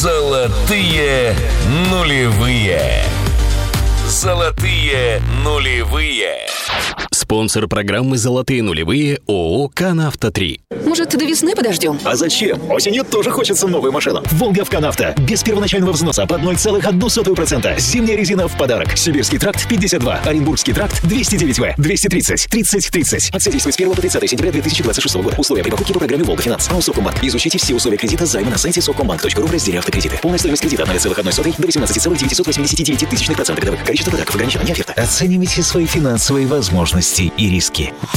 Золотые нулевые. Золотые нулевые. Спонсор программы «Золотые нулевые» ООО «Канавто-3». Может, до весны подождем? А зачем? Осенью тоже хочется новую машину. «Волга» в «Канавто». Без первоначального взноса под 0,01%. Зимняя резина в подарок. Сибирский тракт 52. Оренбургский тракт 209В. 230. 30. Акция действует с 1 по 30 сентября 2026 года. Условия при покупке по программе «Волга Финанс». АО «Совкомбанк». Изучите все условия кредита займа на сайте совкомбанк.ру в разделе «Автокредиты». Полная стоимость кредита от 0,01 до 18,989% годовых. Количество подарков ограничено, не оферта. Оценивайте свои финансовые возможности и риски.